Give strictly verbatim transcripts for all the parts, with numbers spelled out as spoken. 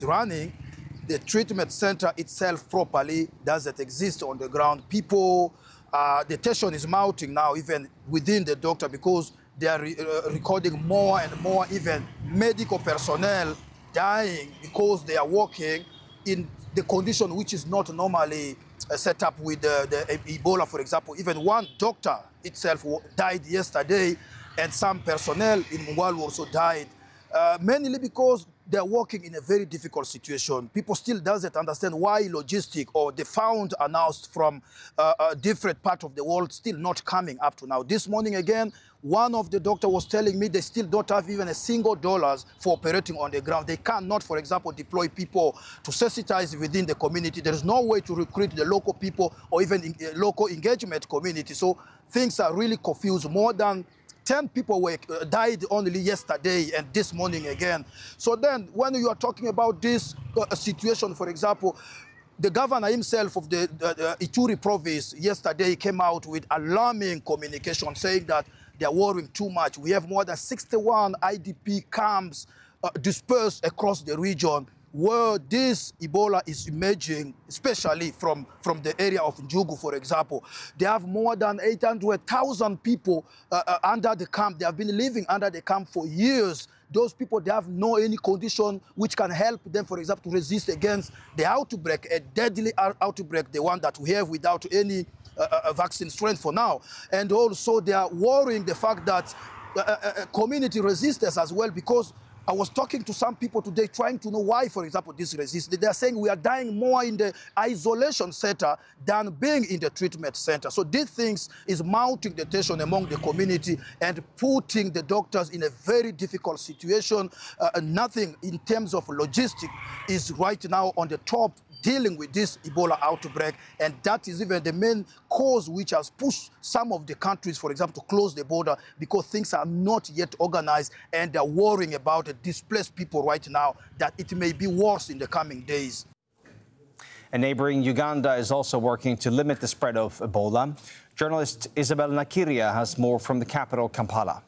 running. The treatment center itself properly doesn't exist on the ground. People, uh, the tension is mounting now, even within the doctor, because they are re uh, recording more and more, even medical personnel dying because they are working in the condition which is not normally uh, set up with uh, the Ebola, for example. Even one doctor itself died yesterday, and some personnel in Mungwalu also died, uh, mainly because they're working in a very difficult situation. People still doesn't understand why logistic or the found announced from uh, a different part of the world still not coming up to now. This morning again, one of the doctors was telling me they still don't have even a single dollars for operating on the ground. They cannot, for example, deploy people to sensitize within the community. There is no way to recruit the local people or even in, uh, local engagement community. So things are really confused. More than ten people were, uh, died only yesterday and this morning again. So then when you are talking about this uh, situation, for example, the governor himself of the, the, the Ituri province yesterday came out with alarming communication saying that they are worrying too much. We have more than sixty-one I D P camps uh, dispersed across the region where this Ebola is emerging, especially from, from the area of Njugu, for example. They have more than eight hundred thousand people uh, uh, under the camp. They have been living under the camp for years. Those people, they have no any condition which can help them, for example, to resist against the outbreak, a deadly outbreak, the one that we have without any uh, uh, vaccine strength for now. And also they are worrying the fact that uh, uh, community resistance as well, because I was talking to some people today trying to know why, for example, this resistance. They are saying we are dying more in the isolation center than being in the treatment center. So these things is mounting the tension among the community and putting the doctors in a very difficult situation. Uh, nothing in terms of logistics is right now on the top dealing with this Ebola outbreak, and that is even the main cause which has pushed some of the countries, for example, to close the border, because things are not yet organized and they're worrying about the displaced people right now, that it may be worse in the coming days. And neighboring Uganda is also working to limit the spread of Ebola. Journalist Isabel Nakiria has more from the capital, Kampala.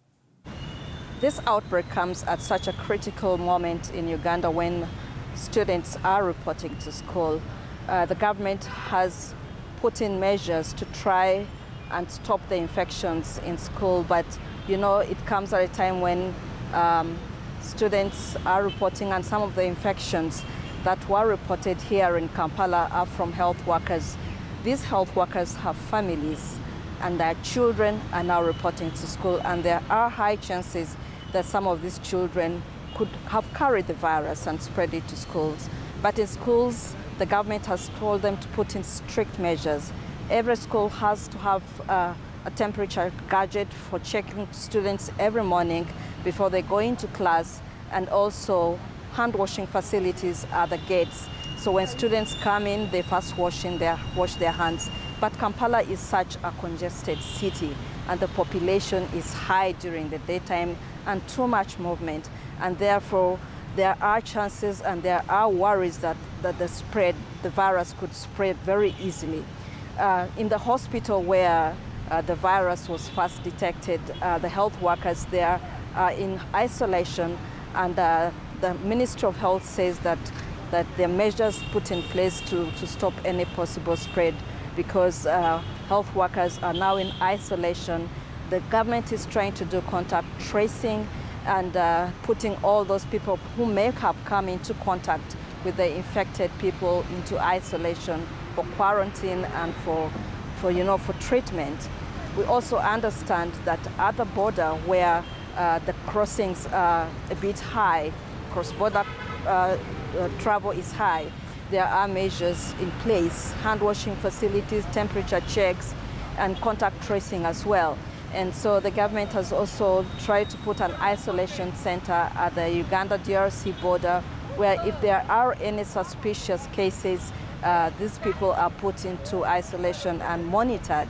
This outbreak comes at such a critical moment in Uganda when students are reporting to school. Uh, the government has put in measures to try and stop the infections in school, but you know, it comes at a time when um, students are reporting, and some of the infections that were reported here in Kampala are from health workers. These health workers have families and their children are now reporting to school, and there are high chances that some of these children could have carried the virus and spread it to schools. But in schools, the government has told them to put in strict measures. Every school has to have uh, a temperature gadget for checking students every morning before they go into class, and also hand washing facilities at the gates. So when students come in, they first wash, in their, wash their hands. But Kampala is such a congested city, and the population is high during the daytime and too much movement. And therefore, there are chances and there are worries that, that the spread, the virus could spread very easily. Uh, in the hospital where uh, the virus was first detected, uh, the health workers there are in isolation, and uh, the Ministry of Health says that, that the measures put in place to, to stop any possible spread, because uh, health workers are now in isolation. The government is trying to do contact tracing and uh, putting all those people who may have come into contact with the infected people into isolation for quarantine and for, for, you know, for treatment. We also understand that at the border where uh, the crossings are a bit high, cross-border uh, uh, travel is high, there are measures in place, hand washing facilities, temperature checks, and contact tracing as well. And so the government has also tried to put an isolation center at the Uganda D R C border, where if there are any suspicious cases, uh, these people are put into isolation and monitored.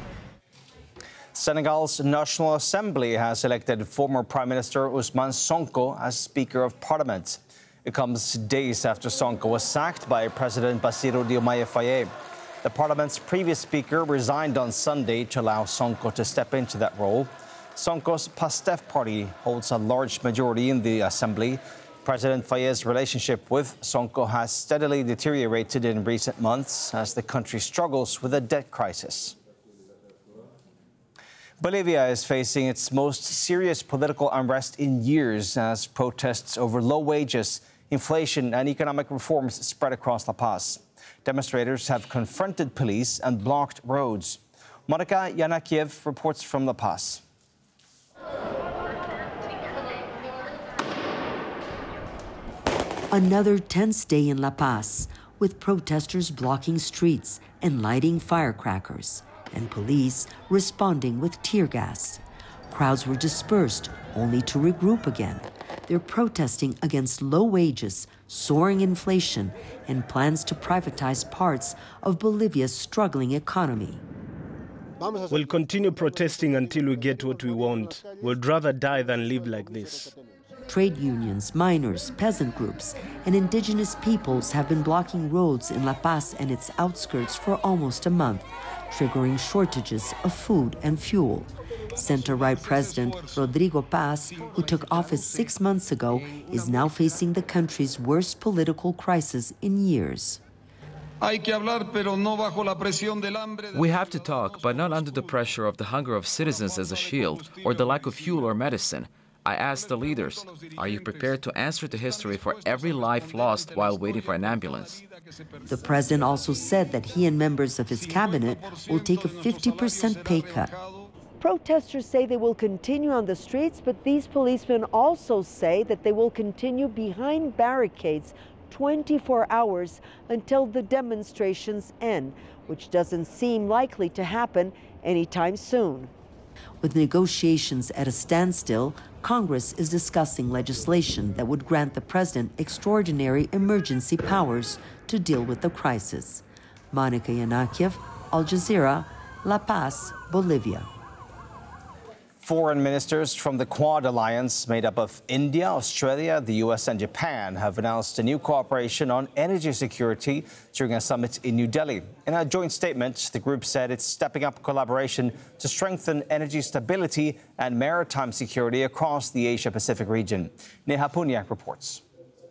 Senegal's National Assembly has elected former Prime Minister Ousmane Sonko as Speaker of Parliament. It comes days after Sonko was sacked by President Bassirou Diomaye Faye. The Parliament's previous Speaker resigned on Sunday to allow Sonko to step into that role. Sonko's PASTEF party holds a large majority in the Assembly. President Fayyad's relationship with Sonko has steadily deteriorated in recent months as the country struggles with a debt crisis. Bolivia is facing its most serious political unrest in years as protests over low wages, inflation and economic reforms spread across La Paz. Demonstrators have confronted police and blocked roads. Monica Yanakiev reports from La Paz. Another tense day in La Paz, with protesters blocking streets and lighting firecrackers, and police responding with tear gas. Crowds were dispersed, only to regroup again. They're protesting against low wages, soaring inflation, and plans to privatize parts of Bolivia's struggling economy. We'll continue protesting until we get what we want. We'd rather die than live like this. Trade unions, miners, peasant groups, and indigenous peoples have been blocking roads in La Paz and its outskirts for almost a month, triggering shortages of food and fuel. Center-right President Rodrigo Paz, who took office six months ago, is now facing the country's worst political crisis in years. We have to talk, but not under the pressure of the hunger of citizens as a shield, or the lack of fuel or medicine. I asked the leaders, are you prepared to answer to history for every life lost while waiting for an ambulance? The president also said that he and members of his cabinet will take a fifty percent pay cut. Protesters say they will continue on the streets, but these policemen also say that they will continue behind barricades twenty-four hours until the demonstrations end, which doesn't seem likely to happen anytime soon. With negotiations at a standstill, Congress is discussing legislation that would grant the president extraordinary emergency powers to deal with the crisis. Monica Yanakiev, Al Jazeera, La Paz, Bolivia. Foreign ministers from the Quad alliance, made up of India, Australia, the U S and Japan, have announced a new cooperation on energy security during a summit in New Delhi. In a joint statement, the group said it's stepping up collaboration to strengthen energy stability and maritime security across the Asia-Pacific region. Neha Punyak reports.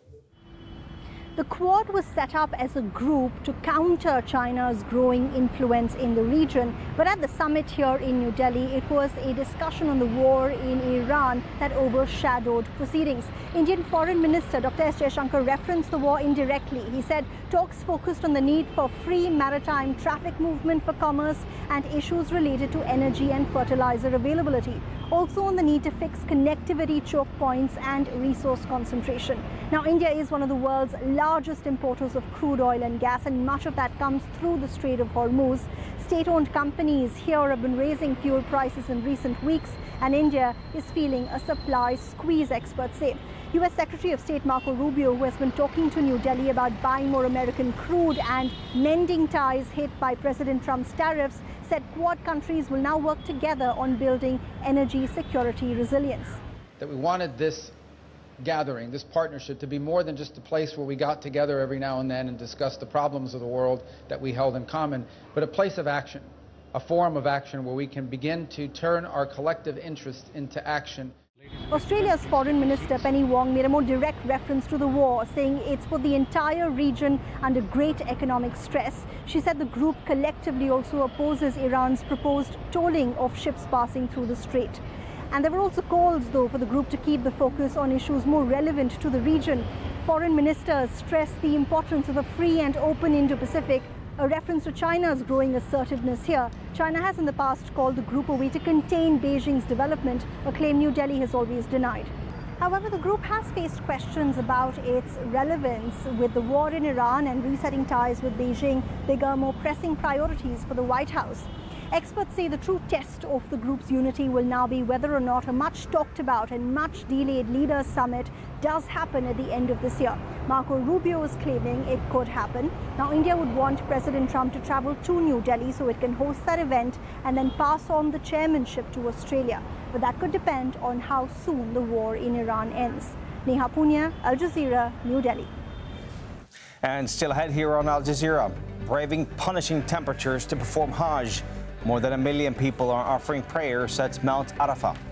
The Quad was set up as a group to counter China's growing influence in the region. But at the summit here in New Delhi, it was a discussion on the war in Iran that overshadowed proceedings. Indian Foreign Minister Doctor S Jaishankar referenced the war indirectly. He said talks focused on the need for free maritime traffic movement for commerce and issues related to energy and fertilizer availability. Also on the need to fix connectivity choke points and resource concentration. Now, India is one of the world's largest importers of crude oil and gas, and much of that comes through the Strait of Hormuz. State-owned companies here have been raising fuel prices in recent weeks, and India is feeling a supply squeeze, experts say. U S Secretary of State Marco Rubio, who has been talking to New Delhi about buying more American crude and mending ties hit by President Trump's tariffs, said Quad countries will now work together on building energy security resilience. That we wanted this gathering, this partnership, to be more than just a place where we got together every now and then and discussed the problems of the world that we held in common, but a place of action, a forum of action where we can begin to turn our collective interests into action. Australia's Foreign Minister Penny Wong made a more direct reference to the war, saying it's put the entire region under great economic stress. She said the group collectively also opposes Iran's proposed tolling of ships passing through the strait. And there were also calls, though, for the group to keep the focus on issues more relevant to the region. Foreign ministers stressed the importance of a free and open Indo-Pacific, a reference to China's growing assertiveness here. China has in the past called the group a way to contain Beijing's development, a claim New Delhi has always denied. However, the group has faced questions about its relevance with the war in Iran and resetting ties with Beijing, bigger, more pressing priorities for the White House. Experts say the true test of the group's unity will now be whether or not a much talked about and much delayed leaders summit does happen at the end of this year. Marco Rubio is claiming it could happen. Now, India would want President Trump to travel to New Delhi so it can host that event and then pass on the chairmanship to Australia. But that could depend on how soon the war in Iran ends. Neha Punya, Al Jazeera, New Delhi. And still ahead here on Al Jazeera, braving punishing temperatures to perform Hajj. More than a million people are offering prayers at Mount Arafah.